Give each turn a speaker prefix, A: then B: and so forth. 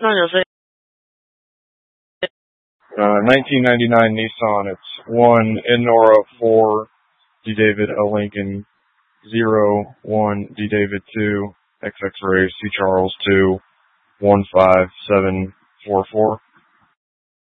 A: No, you'll say.
B: 1999 Nissan. It's 1 Nora 4 D David O Lincoln 0 1 D David 2 XX Ray C Charles 2 15744.